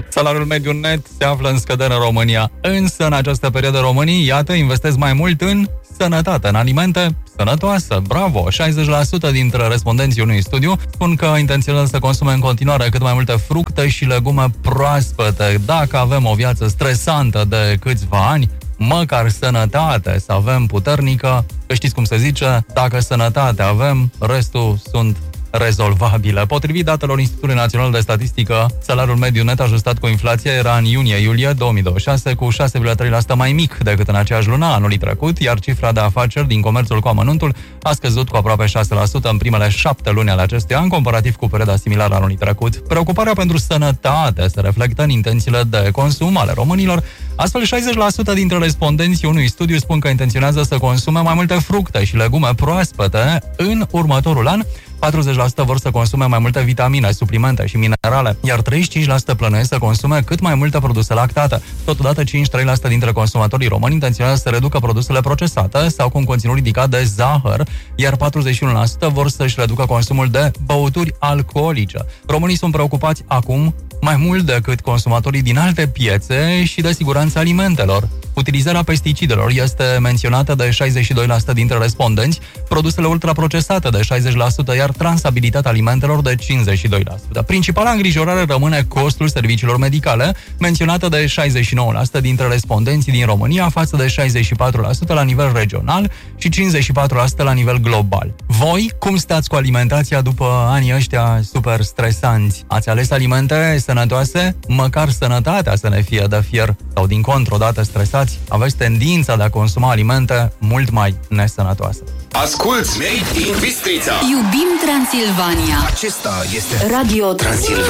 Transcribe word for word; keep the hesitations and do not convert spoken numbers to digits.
Salariul mediu net se află în scădere în România. Însă, în această perioadă, românii, iată, investesc mai mult în sănătate, în alimente sănătoase. Bravo! șaizeci la sută dintre respondenții unui studiu spun că intenționează să consume în continuare cât mai multe fructe și legume proaspete. Dacă avem o viață stresantă de câțiva ani, măcar sănătate să avem puternică, că știți cum se zice, dacă sănătate avem, restul sunt rezolvabile. Potrivit datelor Institutului Național de Statistică, salariul mediu net ajustat cu inflația era în iunie-iulie două mii douăzeci și șase cu șase virgulă trei la sută mai mic decât în aceeași lună anului trecut, iar cifra de afaceri din comerțul cu amănuntul a scăzut cu aproape șase la sută în primele șapte luni ale acestui an, comparativ cu perioada similară anului trecut. Preocuparea pentru sănătate se reflectă în intențiile de consum ale românilor. Astfel, șaizeci la sută dintre respondenții unui studiu spun că intenționează să consume mai multe fructe și legume proaspete în următorul an. patruzeci la sută vor să consume mai multe vitamine, suplimente și minerale, iar treizeci și cinci la sută plănuiesc să consume cât mai multe produse lactate. Totodată, cincizeci și trei la sută dintre consumatorii români intenționează să reducă produsele procesate sau cu un conținut ridicat de zahăr, iar patruzeci și unu la sută vor să-și reducă consumul de băuturi alcoolice. Românii sunt preocupați acum mai mult decât consumatorii din alte piețe și de siguranța alimentelor. Utilizarea pesticidelor este menționată de șaizeci și doi la sută dintre respondenți, produsele ultraprocesate de șaizeci la sută, iar transabilitatea alimentelor de cincizeci și doi la sută. Principala îngrijorare rămâne costul serviciilor medicale, menționată de șaizeci și nouă la sută dintre respondenții din România, față de șaizeci și patru la sută la nivel regional și cincizeci și patru la sută la nivel global. Voi, cum stați cu alimentația după anii ăștia super stresanți? Ați ales alimente sănătoase? Măcar sănătatea să ne fie de fier, sau din contră, odată stresați, aveți tendința de a consuma alimente mult mai nesănătoase. Asculți Made in Bistrița. Iubim Transilvania. Acesta este Radio Transilvania.